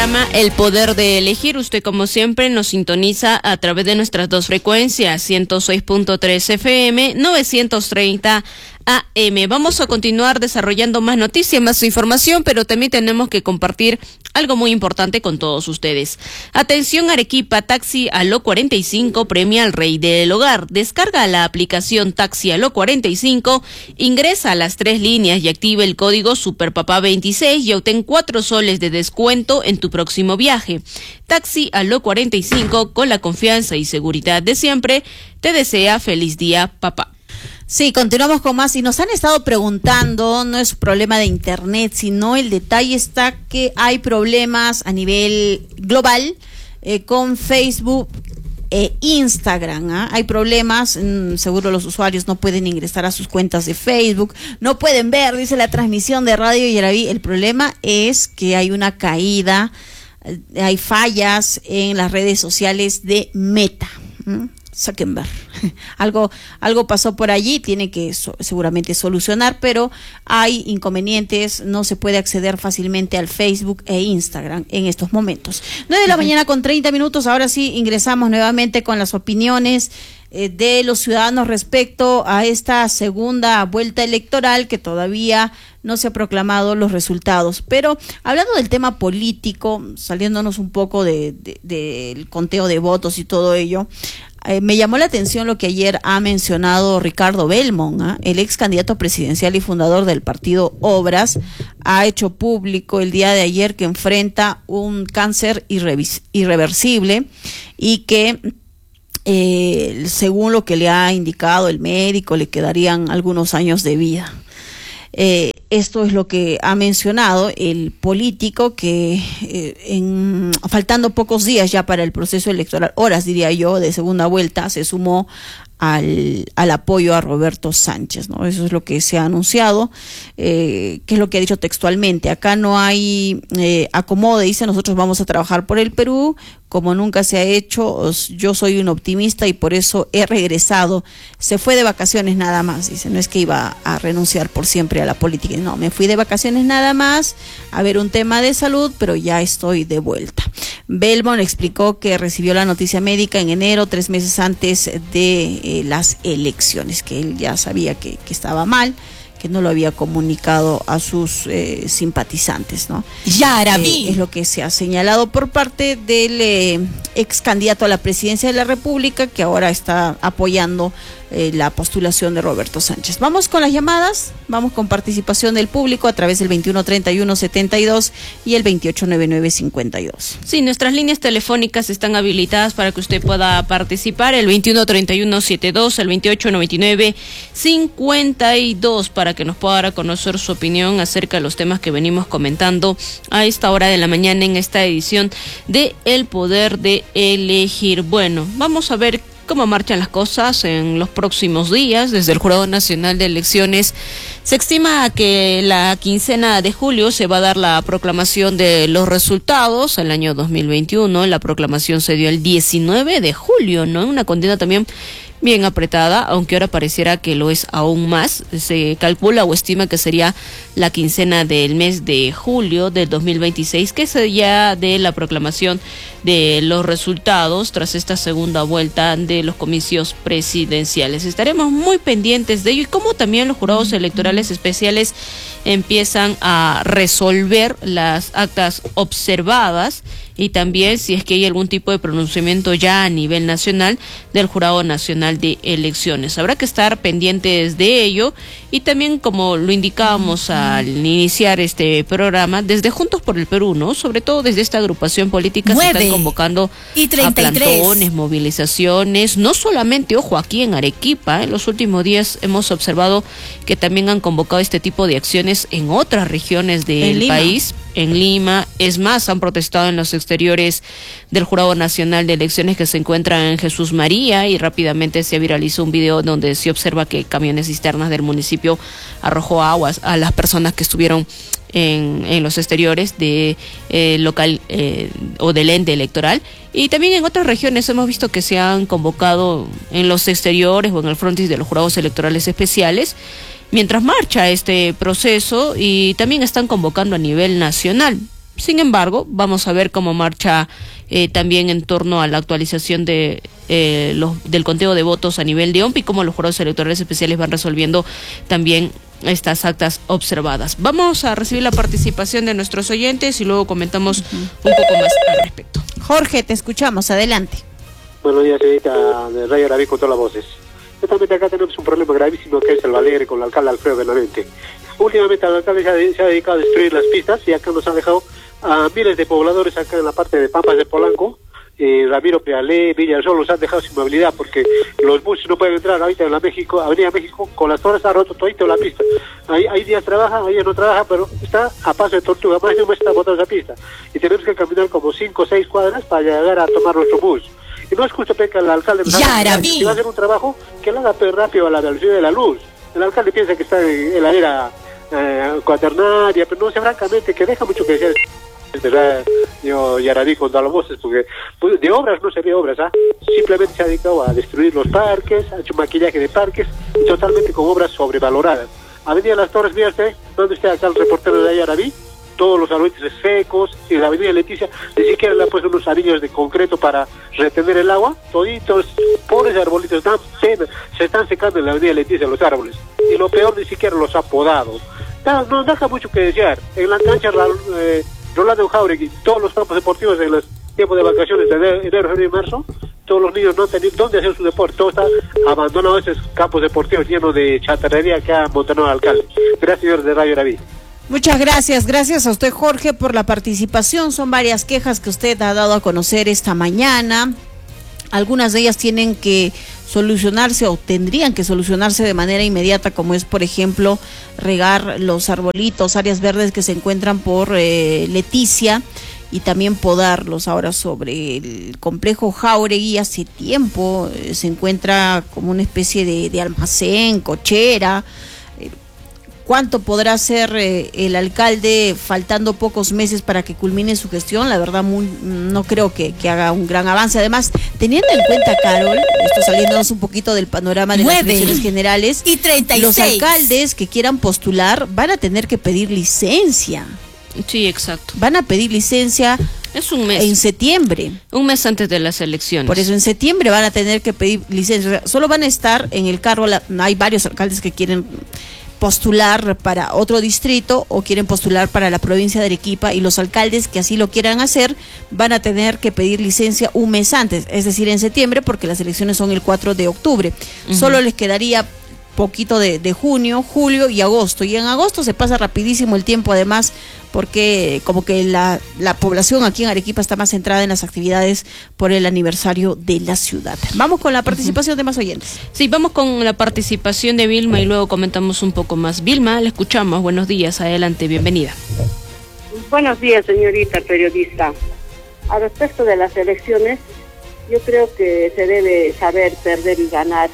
programa El Poder de Elegir. Usted, como siempre, nos sintoniza a través de nuestras dos frecuencias, 106.3 FM, 930 AM. Vamos a continuar desarrollando más noticias, más información, pero también tenemos que compartir algo muy importante con todos ustedes. Atención Arequipa, Taxi Aló 45 premia al rey del hogar. Descarga la aplicación Taxi Aló 45, ingresa a las 3 líneas y activa el código SUPERPAPA26 y obtén 4 soles de descuento en tu próximo viaje. Taxi Aló 45, con la confianza y seguridad de siempre, te desea feliz día, papá. Sí, continuamos con más y nos han estado preguntando, no es problema de internet, sino el detalle está que hay problemas a nivel global con Facebook e Instagram, ¿ah? Hay problemas, seguro los usuarios no pueden ingresar a sus cuentas de Facebook, no pueden ver, dice la transmisión de Radio Yaraví. El problema es que hay una caída, hay fallas en las redes sociales de Meta. Zuckerberg. Algo pasó por allí, tiene que seguramente solucionar, pero hay inconvenientes, no se puede acceder fácilmente al Facebook e Instagram en estos momentos. 9 de la mañana con 30 minutos, ahora sí ingresamos nuevamente con las opiniones de los ciudadanos respecto a esta segunda vuelta electoral que todavía no se ha proclamado los resultados. Pero hablando del tema político, saliéndonos un poco del conteo de votos y todo ello, me llamó la atención lo que ayer ha mencionado Ricardo Belmont, el ex candidato presidencial y fundador del partido Obras. Ha hecho público el día de ayer que enfrenta un cáncer irreversible y que según lo que le ha indicado el médico, le quedarían algunos años de vida. Esto es lo que ha mencionado el político que faltando pocos días ya para el proceso electoral, horas diría yo, de segunda vuelta, se sumó al apoyo a Roberto Sánchez, ¿no? Eso es lo que se ha anunciado, que es lo que ha dicho textualmente. Acá no hay acomode, dice, nosotros vamos a trabajar por el Perú como nunca se ha hecho. Yo soy un optimista y por eso he regresado. Se fue de vacaciones nada más, dice, no es que iba a renunciar por siempre a la política, no, me fui de vacaciones nada más a ver un tema de salud, pero ya estoy de vuelta. Belmont explicó que recibió la noticia médica en enero, 3 meses antes de las elecciones, que él ya sabía que estaba mal, que no lo había comunicado a sus simpatizantes, ¿no? Yaraví. Es lo que se ha señalado por parte del ex candidato a la presidencia de la República, que ahora está apoyando la postulación de Roberto Sánchez. Vamos con las llamadas, vamos con participación del público a través del 2131-72 y el 2899-52. Sí, nuestras líneas telefónicas están habilitadas para que usted pueda participar, el 2131-72, el 2899-52, para que nos pueda dar a conocer su opinión acerca de los temas que venimos comentando a esta hora de la mañana en esta edición de El Poder de Elegir. Bueno, vamos a ver cómo marchan las cosas en los próximos días. Desde el Jurado Nacional de Elecciones se estima que la quincena de julio se va a dar la proclamación de los resultados el año 2021. La proclamación se dio el 19 de julio, ¿no? Una contienda también bien apretada, aunque ahora pareciera que lo es aún más. Se calcula o estima que sería la quincena del mes de julio del 2026, que sería de la proclamación de los resultados tras esta segunda vuelta de los comicios presidenciales. Estaremos muy pendientes de ello y cómo también los jurados electorales especiales empiezan a resolver las actas observadas y también si es que hay algún tipo de pronunciamiento ya a nivel nacional del Jurado Nacional de Elecciones. Habrá que estar pendientes de ello y también, como lo indicábamos al iniciar este programa, desde Juntos por el Perú, ¿no? Sobre todo desde esta agrupación política se están convocando a plantones, movilizaciones, no solamente, ojo, aquí en Arequipa, en los últimos días hemos observado que también han convocado este tipo de acciones en otras regiones del país. En Lima, es más, han protestado en los exteriores del Jurado Nacional de Elecciones que se encuentran en Jesús María, y rápidamente se viralizó un video donde se observa que camiones cisternas del municipio arrojó aguas a las personas que estuvieron en los exteriores de local o del ente electoral. Y también en otras regiones hemos visto que se han convocado en los exteriores o en el frontis de los jurados electorales especiales mientras marcha este proceso, y también están convocando a nivel nacional. Sin embargo, vamos a ver cómo marcha también en torno a la actualización de del conteo de votos a nivel de OMPI y cómo los jurados electorales especiales van resolviendo también estas actas observadas. Vamos a recibir la participación de nuestros oyentes y luego comentamos un poco más al respecto. Jorge, te escuchamos, adelante. Buenos días, señorita de Radio Arabí, con todas las voces. Justamente acá tenemos un problema gravísimo que es el Valegre con el alcalde Alfredo Benavente. Últimamente el alcalde se ha dedicado a destruir las pistas y acá nos ha dejado a miles de pobladores acá en la parte de Pampas de Polanco, Ramiro Pealé, Villa del Sol, los han dejado sin movilidad porque los buses no pueden entrar ahorita en la Avenida México, con las torres ha roto todito la pista. Hay días trabaja, hay días no trabaja, pero está a paso de tortuga, más de un mes está botando esa pista. Y tenemos que caminar como 5 o 6 cuadras para llegar a tomar nuestro bus. Y no es justo que el alcalde si va a hacer un trabajo que lo haga rápido a la velocidad de la luz. El alcalde piensa que está en la era cuaternaria, pero no sé, francamente, que deja mucho que decir. ¿Verdad? Yo Yaradí con todas las voces, porque pues, de obras no se ve obras, simplemente se ha dedicado a destruir los parques, ha hecho maquillaje de parques, y totalmente con obras sobrevaloradas. Avenida Las Torres, mira usted, ¿dónde está acá el reportero de Yaradí? Todos los árboles secos, y la avenida Leticia ni siquiera le han puesto unos anillos de concreto para retener el agua, toditos, pobres arbolitos, se están secando en la avenida Leticia los árboles, y lo peor, ni siquiera los ha podado. No deja mucho que desear. En la cancha Rolando Jauregui, todos los campos deportivos en los tiempos de vacaciones de enero, febrero y marzo, todos los niños no tenían dónde hacer su deporte, todo está abandonado, esos campos deportivos llenos de chatarrería que ha montado el alcalde. Gracias, señor de Radio Naví. Muchas gracias a usted, Jorge, por la participación. Son varias quejas que usted ha dado a conocer esta mañana. Algunas de ellas tienen que solucionarse o tendrían que solucionarse de manera inmediata, como es, por ejemplo, regar los arbolitos, áreas verdes que se encuentran por Leticia, y también podarlos. Ahora, sobre el complejo Jauregui, hace tiempo se encuentra como una especie de almacén, cochera. ¿Cuánto podrá hacer el alcalde faltando pocos meses para que culmine su gestión? La verdad, no creo que haga un gran avance. Además, teniendo en cuenta, Carol, esto saliéndonos un poquito del panorama de las elecciones generales, y 36. Los alcaldes que quieran postular van a tener que pedir licencia. Sí, exacto. Van a pedir licencia. Es un mes. En septiembre. Un mes antes de las elecciones. Por eso en septiembre van a tener que pedir licencia. O sea, solo van a estar en el cargo. Hay varios alcaldes que quieren postular para otro distrito o quieren postular para la provincia de Arequipa, y los alcaldes que así lo quieran hacer van a tener que pedir licencia un mes antes, es decir, en septiembre, porque las elecciones son el 4 de octubre. Solo les quedaría poquito de junio, julio y agosto, y en agosto se pasa rapidísimo el tiempo, además, porque como que la población aquí en Arequipa está más centrada en las actividades por el aniversario de la ciudad. Vamos con la participación de más oyentes. Sí, vamos con la participación de Vilma y luego comentamos un poco más. Vilma, la escuchamos. Buenos días, adelante, bienvenida. Buenos días, señorita periodista. Al respecto de las elecciones, yo creo que se debe saber perder y ganar.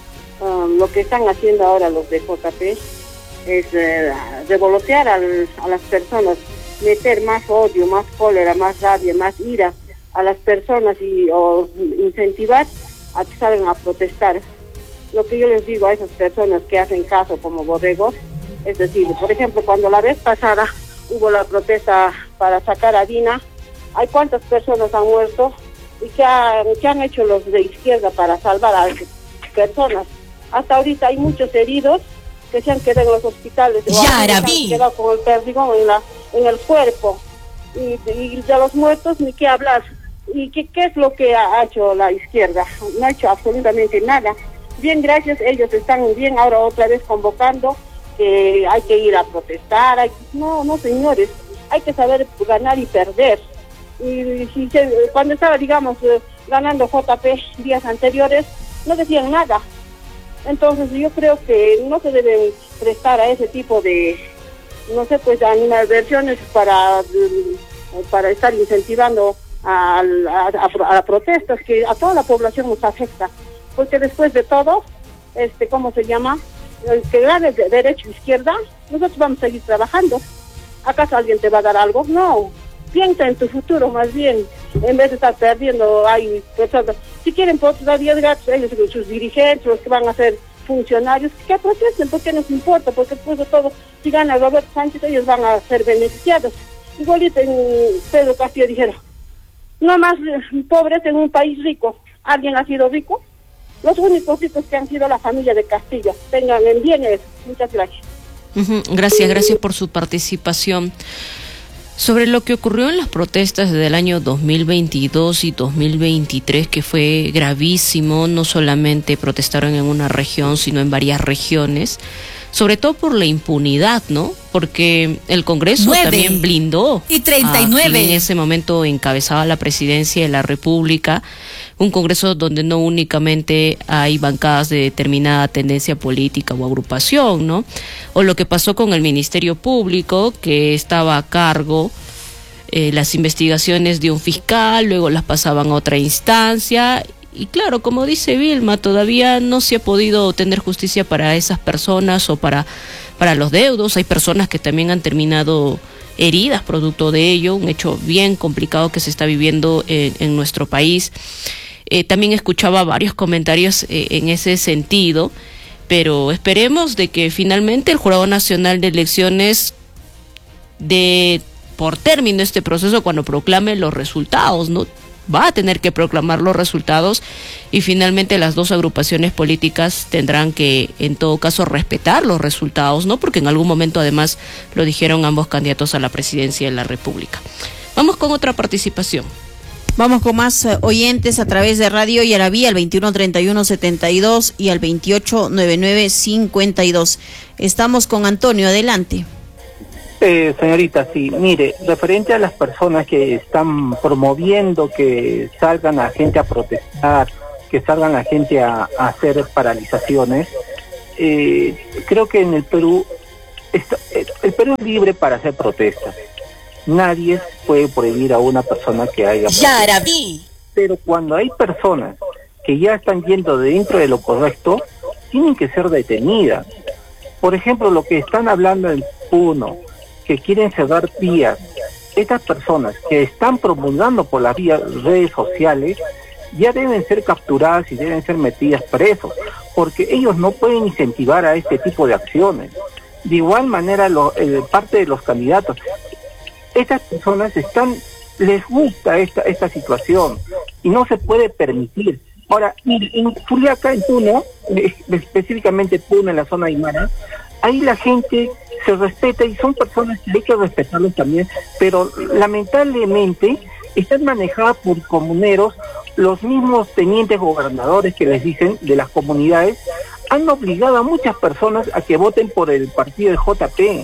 Lo que están haciendo ahora los de JP es revolotear a las personas, meter más odio, más cólera, más rabia, más ira a las personas o incentivar a que salgan a protestar. Lo que yo les digo a esas personas que hacen caso como borregos, es decir, por ejemplo, cuando la vez pasada hubo la protesta para sacar a Dina, ¿hay cuántas personas han muerto? ¿Y qué han hecho los de izquierda para salvar a esas personas? Hasta ahorita hay muchos heridos que se han quedado en los hospitales. Se han quedado con el perdigón en el cuerpo. Y de los muertos ni qué hablar. ¿Y qué es lo que ha hecho la izquierda? No ha hecho absolutamente nada. Bien, gracias, ellos están bien ahora otra vez convocando que hay que ir a protestar. No, señores, hay que saber ganar y perder. Y cuando estaba, digamos, ganando JP días anteriores, no decían nada. Entonces yo creo que no se deben prestar a ese tipo de, no sé, pues animadversiones para estar incentivando a protestas que a toda la población nos afecta, porque después de todo, ¿cómo se llama? El que gane de derecha o izquierda, nosotros vamos a seguir trabajando. ¿Acaso alguien te va a dar algo? No. Piensa en tu futuro más bien, en vez de estar perdiendo ahí personas. Si quieren protestar días gratis, ellos, sus dirigentes, los que van a ser funcionarios, que protesten, porque nos importa, porque después de todo, si gana Roberto Sánchez, ellos van a ser beneficiados. igualito en Pedro Castillo dijeron, no más pobres en un país rico. ¿Alguien ha sido rico? Los únicos ricos que han sido la familia de Castillo. Tengan en bien eso. Muchas gracias. Gracias por su participación. Sobre lo que ocurrió en las protestas del año 2022 y 2023, que fue gravísimo, no solamente protestaron en una región, sino en varias regiones, sobre todo por la impunidad, ¿no? Porque el Congreso también blindó y 39 a quien en ese momento encabezaba la presidencia de la República, un Congreso donde no únicamente hay bancadas de determinada tendencia política o agrupación, ¿no? O lo que pasó con el Ministerio Público, que estaba a cargo las investigaciones de un fiscal, luego las pasaban a otra instancia. Y claro, como dice Vilma, todavía no se ha podido obtener justicia para esas personas o para los deudos. Hay personas que también han terminado heridas producto de ello, un hecho bien complicado que se está viviendo en nuestro país. También escuchaba varios comentarios en ese sentido, pero esperemos de que finalmente el Jurado Nacional de Elecciones dé por término este proceso cuando proclame los resultados, ¿no? Va a tener que proclamar los resultados y finalmente las dos agrupaciones políticas tendrán que, en todo caso, respetar los resultados, ¿no? Porque en algún momento, además, lo dijeron ambos candidatos a la presidencia de la República. Vamos con otra participación. Vamos con más oyentes a través de Radio Yarabí al 213172 y al 289952. Estamos con Antonio, adelante. Señorita, sí, mire, referente a las personas que están promoviendo que salgan la gente a protestar, que salgan la gente a hacer paralizaciones, creo que en el Perú, el Perú es libre para hacer protestas. Nadie puede prohibir a una persona que haya protestas. Yarabí. Pero cuando hay personas que ya están yendo dentro de lo correcto, tienen que ser detenidas. Por ejemplo, lo que están hablando en Puno, que quieren cerrar vías, estas personas que están promulgando por las redes sociales ya deben ser capturadas y deben ser metidas presos, porque ellos no pueden incentivar a este tipo de acciones. De igual manera, parte de los candidatos, estas personas les gusta esta situación y no se puede permitir. Ahora, en Juliaca, en Puno, específicamente Puno, en la zona aymara, ahí la gente se respeta y son personas que hay que respetarlos también, pero lamentablemente están manejadas por comuneros. Los mismos tenientes gobernadores que les dicen de las comunidades han obligado a muchas personas a que voten por el partido del JP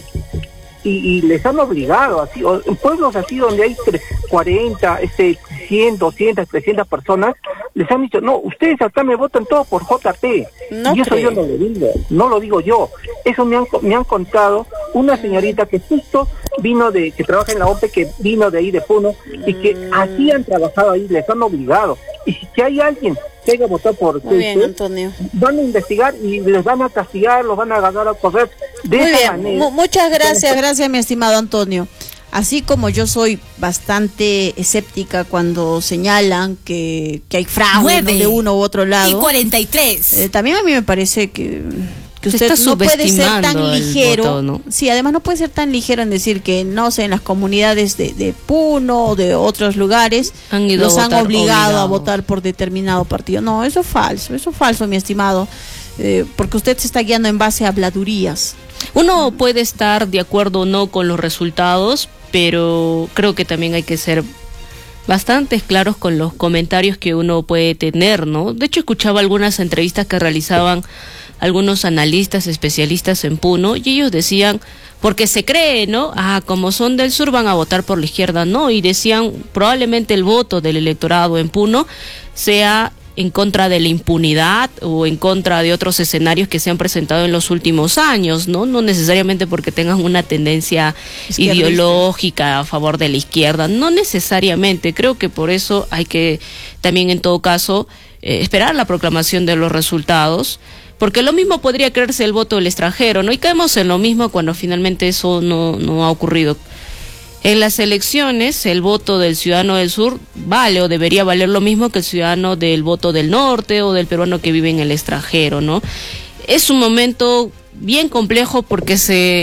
y les han obligado así, en pueblos así donde hay 40, 100, 200, 300 personas, les han dicho, no, ustedes acá me votan todos por JP. No, y eso creo. Yo no lo digo, no lo digo yo. Eso me han contado una señorita que justo vino que trabaja en la OPE, que vino de ahí de Puno, y que así han trabajado ahí, les han obligado. Y si hay alguien que haya votado por bien, Antonio, van a investigar y les van a castigar, los van a agarrar a correr de muy esa bien. manera. Muchas gracias, mi estimado Antonio. Así como yo soy bastante escéptica cuando señalan que hay fraude de uno u otro lado. Y 43. También a mí me parece que usted no puede ser tan ligero, voto, ¿no? Sí, además no puede ser tan ligero en decir que, no sé, en las comunidades de Puno o de otros lugares los han obligado a votar por determinado partido. No, eso es falso, mi estimado, porque usted se está guiando en base a habladurías. Uno puede estar de acuerdo o no con los resultados, pero creo que también hay que ser bastante claros con los comentarios que uno puede tener, ¿no? De hecho, escuchaba algunas entrevistas que realizaban algunos analistas especialistas en Puno y ellos decían, porque se cree, ¿no? Como son del sur van a votar por la izquierda, no, y decían probablemente el voto del electorado en Puno sea en contra de la impunidad o en contra de otros escenarios que se han presentado en los últimos años, ¿no? No necesariamente porque tengan una tendencia ideológica a favor de la izquierda, no necesariamente. Creo que por eso hay que también, en todo caso, esperar la proclamación de los resultados, porque lo mismo podría creerse el voto del extranjero, ¿no? Y caemos en lo mismo cuando finalmente eso no ha ocurrido. En las elecciones, el voto del ciudadano del sur vale o debería valer lo mismo que el ciudadano del voto del norte o del peruano que vive en el extranjero, ¿no? Es un momento bien complejo porque se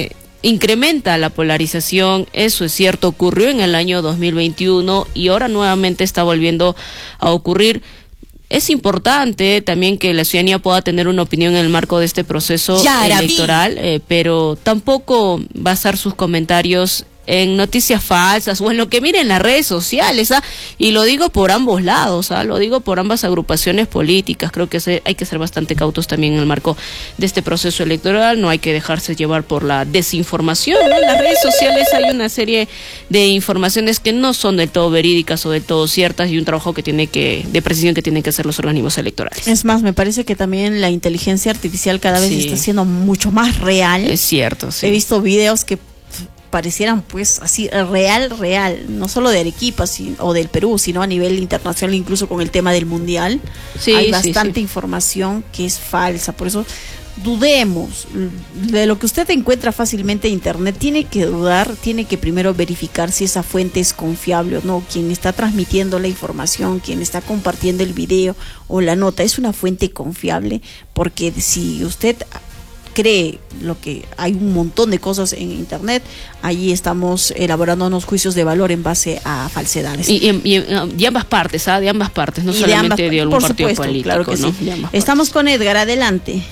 incrementa la polarización. Eso es cierto, ocurrió en el año 2021 y ahora nuevamente está volviendo a ocurrir. Es importante también que la ciudadanía pueda tener una opinión en el marco de este proceso electoral, pero tampoco basar sus comentarios en noticias falsas o en lo que miren las redes sociales, y lo digo por ambos lados, lo digo por ambas agrupaciones políticas. Creo que hay que ser bastante cautos también en el marco de este proceso electoral. No hay que dejarse llevar por la desinformación, ¿no? En las redes sociales hay una serie de informaciones que no son del todo verídicas o del todo ciertas, y un trabajo de precisión que tienen que hacer los organismos electorales. Es más, me parece que también la inteligencia artificial cada vez está siendo mucho más real. Es cierto, sí. He visto videos que parecieran pues así real, no solo de Arequipa o del Perú, sino a nivel internacional, incluso con el tema del mundial. Hay bastante información que es falsa, por eso dudemos de lo que usted encuentra fácilmente en internet. Tiene que dudar, tiene que primero verificar si esa fuente es confiable o no. Quien está transmitiendo la información, quien está compartiendo el video o la nota, es una fuente confiable, porque si usted cree lo que hay un montón de cosas en internet, allí estamos elaborando unos juicios de valor en base a falsedades. Y ambas partes, de ambas partes, no solamente de algún partido político. Claro que sí. Estamos con Edgar, adelante.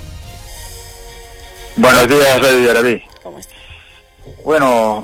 Buenos días, Radio Yarabí. ¿Cómo estás? Bueno,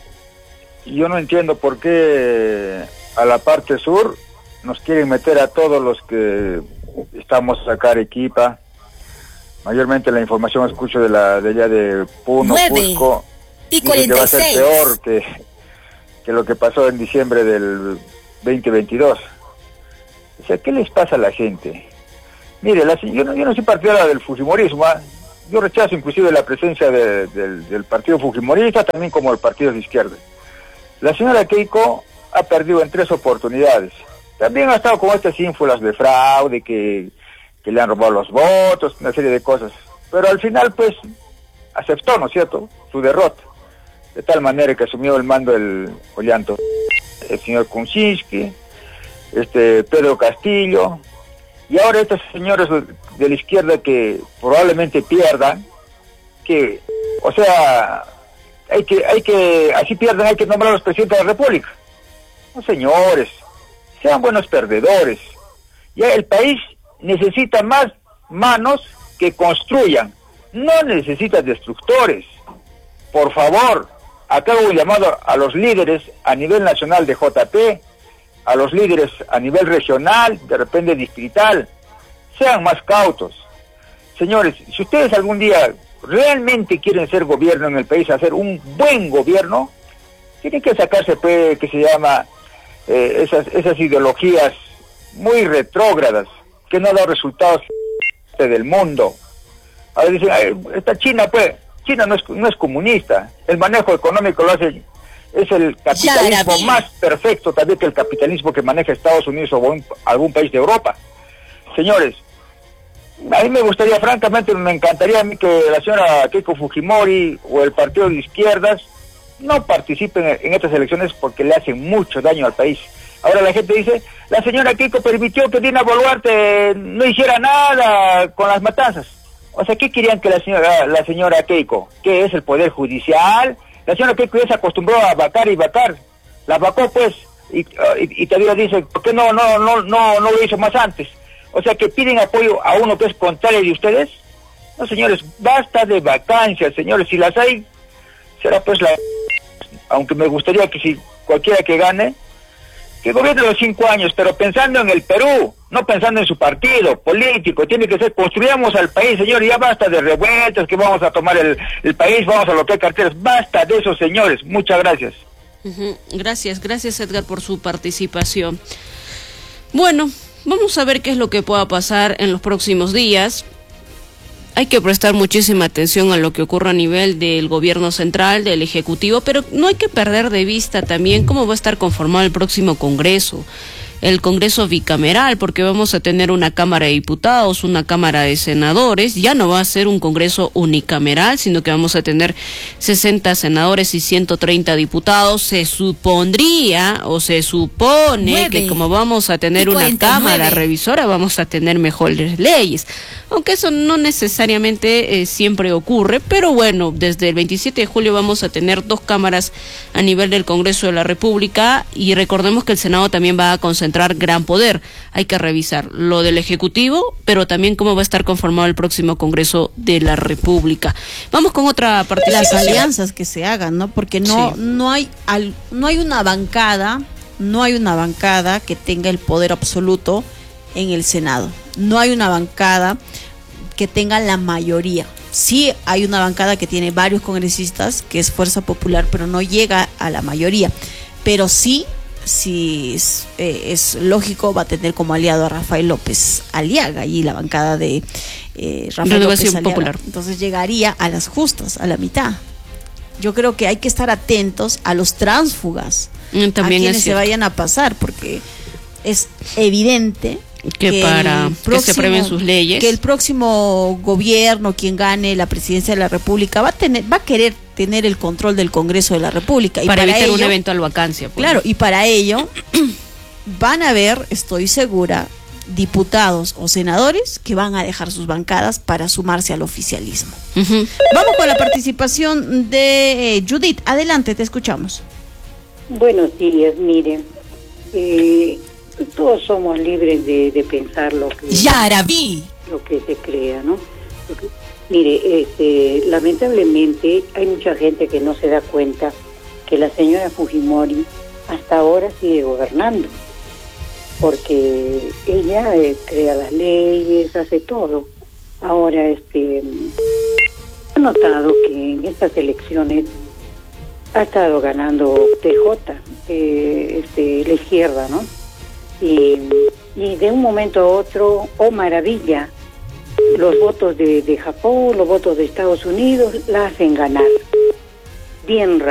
yo no entiendo por qué a la parte sur nos quieren meter a todos los que estamos acá Arequipa. Mayormente la información escucho de allá de Puno, Cusco, y 46. Que va a ser peor que lo que pasó en diciembre del 2022. O sea, ¿qué les pasa a la gente? Mire, yo no soy partidario del fujimorismo, yo rechazo inclusive la presencia del partido fujimorista, también como el partido de izquierda. La señora Keiko ha perdido en 3 oportunidades. También ha estado con estas ínfulas de fraude, que le han robado los votos, una serie de cosas. Pero al final, pues, aceptó, ¿no es cierto?, su derrota. De tal manera que asumió el mando el señor Kuczynski, Pedro Castillo, y ahora estos señores de la izquierda que probablemente pierdan, o sea, así pierdan, hay que nombrar a los presidentes de la República. No, señores, sean buenos perdedores. Ya el país necesita más manos que construyan, no necesita destructores. Por favor, acá hago un llamado a los líderes a nivel nacional de JP, a los líderes a nivel regional, de repente distrital, sean más cautos. Señores, si ustedes algún día realmente quieren ser gobierno en el país, hacer un buen gobierno, tienen que sacarse, pues, que se llama, esas ideologías muy retrógradas, que no da resultados del mundo. Ahora dicen, esta China, pues, China no es comunista, el manejo económico lo hace, es el capitalismo más perfecto también que el capitalismo que maneja Estados Unidos o algún país de Europa. Señores, a mí me gustaría, francamente, me encantaría a mí que la señora Keiko Fujimori o el partido de izquierdas no participen en estas elecciones porque le hacen mucho daño al país. Ahora la gente dice, la señora Keiko permitió que Dina Boluarte no hiciera nada con las matanzas. O sea, ¿qué querían que la señora Keiko? ¿Qué es el Poder Judicial? La señora Keiko ya se acostumbró a vacar y vacar. La vacó, pues, y todavía dice, ¿por qué no lo hizo más antes? O sea, que piden apoyo a uno que es contrario de ustedes. No, señores, basta de vacancias, señores. Si las hay, será pues aunque me gustaría que si cualquiera que gane, que gobierne los 5 años, pero pensando en el Perú, no pensando en su partido político. Tiene que ser, construyamos al país, señores, ya basta de revueltas, que vamos a tomar el país, vamos a bloquear carteras, basta de eso, señores. Muchas gracias. Gracias Edgar por su participación. Bueno, vamos a ver qué es lo que pueda pasar en los próximos días. Hay que prestar muchísima atención a lo que ocurra a nivel del gobierno central, del ejecutivo, pero no hay que perder de vista también cómo va a estar conformado el próximo Congreso. el Congreso bicameral, porque vamos a tener una Cámara de Diputados, una Cámara de Senadores. Ya no va a ser un Congreso unicameral, sino que vamos a tener 60 senadores y 130 diputados. Se supondría o se supone que como vamos a tener una Cámara revisora, vamos a tener mejores leyes, aunque eso no necesariamente siempre ocurre, pero bueno, desde el 27 de julio vamos a tener 2 cámaras a nivel del Congreso de la República, y recordemos que el Senado también va a concentrar gran poder. Hay que revisar lo del Ejecutivo, pero también cómo va a estar conformado el próximo Congreso de la República. Vamos con otra participación. Las alianzas que se hagan, ¿no? Porque no hay una bancada, que tenga el poder absoluto en el Senado. No hay una bancada que tenga la mayoría. Sí hay una bancada que tiene varios congresistas, que es Fuerza Popular, pero no llega a la mayoría. Pero sí es lógico, va a tener como aliado a Rafael López Aliaga y la bancada de Rafael López Aliaga. Popular. Entonces llegaría a las justas, a la mitad. Yo creo que hay que estar atentos a los tránsfugas, también a quienes se vayan a pasar, porque es evidente que para que se aprueben sus leyes, que el próximo gobierno, quien gane la presidencia de la República, va a querer tener el control del Congreso de la República, y para evitar una eventual vacancia, pues. Claro, y para ello van a haber, estoy segura, diputados o senadores que van a dejar sus bancadas para sumarse al oficialismo. Vamos con la participación de Judith. Adelante, te escuchamos. Buenos días, miren, todos somos libres de pensar lo que se crea, ¿no? Mire, lamentablemente hay mucha gente que no se da cuenta que la señora Fujimori hasta ahora sigue gobernando, porque ella crea las leyes, hace todo. Ahora, he notado que en estas elecciones ha estado ganando TJ, la izquierda, ¿no? Y de un momento a otro, oh maravilla, los votos de Japón, los votos de Estados Unidos la hacen ganar. Bien raro.